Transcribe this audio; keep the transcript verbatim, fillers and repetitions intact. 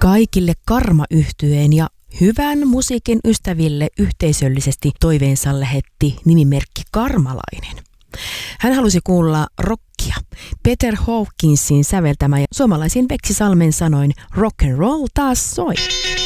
Kaikille Karma-yhtyeen ja hyvän musiikin ystäville yhteisöllisesti toiveensa lähetti nimimerkki Karmalainen. Hän halusi kuulla rockia. Peter Hawkinsin säveltämä ja suomalaisin Veksi Salmen sanoin rock and roll taas soi.